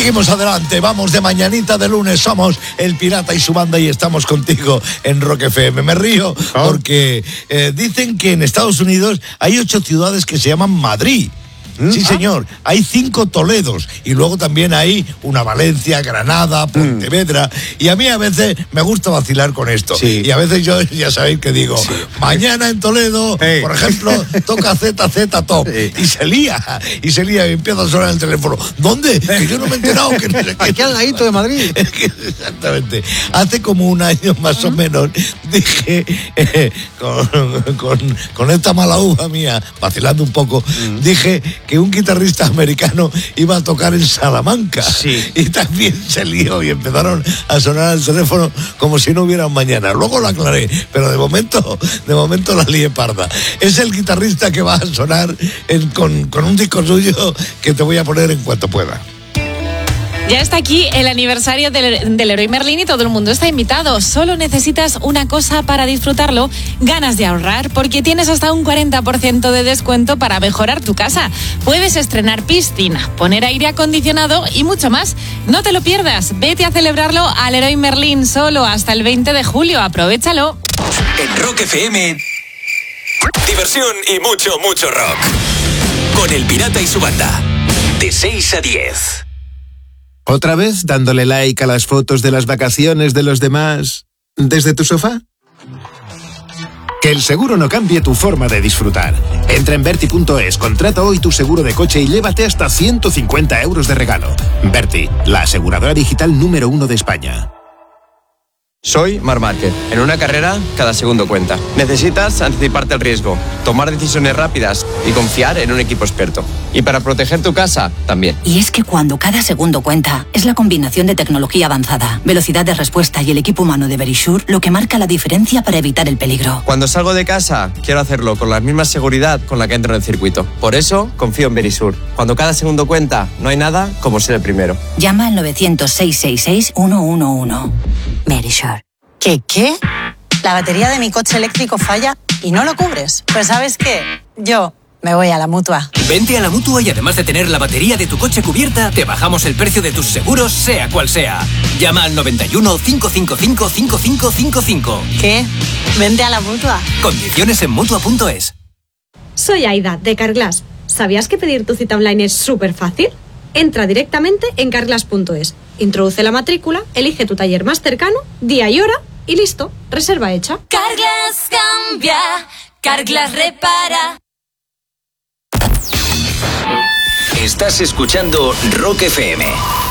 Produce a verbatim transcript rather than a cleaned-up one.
Seguimos adelante, vamos de mañanita de lunes, somos El Pirata y su banda y estamos contigo en Rock F M. Me río oh. porque eh, dicen que en Estados Unidos hay ocho ciudades que se llaman Madrid. Sí, señor, hay cinco Toledos y luego también hay una Valencia, Granada, Pontevedra y a mí a veces me gusta vacilar con esto sí. y a veces yo ya sabéis que digo sí. mañana en Toledo, hey. por ejemplo, toca Z Z Top sí. y se lía, y se lía y empieza a sonar el teléfono. ¿Dónde? Que yo no me he enterado que no sé qué. Aquí al ladito de Madrid. Exactamente. Hace como un año más uh-huh. o menos dije eh, con, con, con esta mala uva mía, vacilando un poco, uh-huh. dije que un guitarrista americano iba a tocar en Salamanca sí. y también se lió y empezaron a sonar el teléfono como si no hubiera un mañana. Luego lo aclaré, pero de momento de momento la lié parda. Es el guitarrista que va a sonar en, con, con un disco suyo que te voy a poner en cuanto pueda. Ya está aquí el aniversario del, del Leroy Merlin y todo el mundo está invitado. Solo necesitas una cosa para disfrutarlo, ganas de ahorrar, porque tienes hasta un cuarenta por ciento de descuento para mejorar tu casa. Puedes estrenar piscina, poner aire acondicionado y mucho más. No te lo pierdas, vete a celebrarlo al Leroy Merlin solo hasta el veinte de julio. Aprovéchalo. En Rock F M, diversión y mucho, mucho rock. Con El Pirata y su banda, de seis a diez. ¿Otra vez dándole like a las fotos de las vacaciones de los demás desde tu sofá? Que el seguro no cambie tu forma de disfrutar. Entra en Berti punto es, contrata hoy tu seguro de coche y llévate hasta ciento cincuenta euros de regalo. Berti, la aseguradora digital número uno de España. Soy Marc Márquez. En una carrera, cada segundo cuenta. Necesitas anticiparte al riesgo, tomar decisiones rápidas y confiar en un equipo experto. Y para proteger tu casa, también. Y es que cuando cada segundo cuenta, es la combinación de tecnología avanzada, velocidad de respuesta y el equipo humano de Verisure lo que marca la diferencia para evitar el peligro. Cuando salgo de casa, quiero hacerlo con la misma seguridad con la que entro en el circuito. Por eso, confío en Verisure. Cuando cada segundo cuenta, no hay nada como ser el primero. Llama al novecientos, seiscientos sesenta y seis, ciento once. Verisure. ¿Qué qué? La batería de mi coche eléctrico falla y no lo cubres. Pues ¿sabes qué? Yo me voy a la Mutua. Vente a la Mutua y además de tener la batería de tu coche cubierta, te bajamos el precio de tus seguros, sea cual sea. Llama al noventa y uno, cinco cinco cinco, cinco cinco cinco cinco. ¿Qué? Vente a la Mutua. Condiciones en Mutua punto es. Soy Aida, de Carglass. ¿Sabías que pedir tu cita online es súper fácil? Entra directamente en carglass punto es, introduce la matrícula, elige tu taller más cercano, día y hora y listo, reserva hecha. Carglass cambia, Carglass repara. Estás escuchando Rock F M.